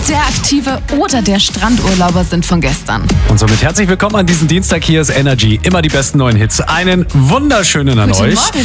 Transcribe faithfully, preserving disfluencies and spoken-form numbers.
der Aktive oder der Strandurlauber sind von gestern. Und somit herzlich willkommen an diesem Dienstag. Hier ist Energy. Immer die besten neuen Hits. Einen wunderschönen an Guten euch. Morgen.